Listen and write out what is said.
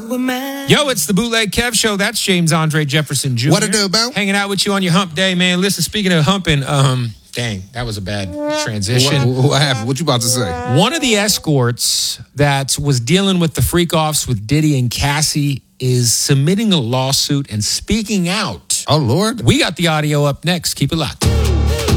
Yo, it's the Bootleg Kev Show. That's James Andre Jefferson Jr. What it do, Bo? Hanging out with you on your hump day, man. Listen, speaking of humping, dang, that was a bad transition. What happened? What you about to say? One of the escorts that was dealing with the freak-offs with Diddy and Cassie is submitting a lawsuit and speaking out. Oh, Lord. We got the audio up next. Keep it locked.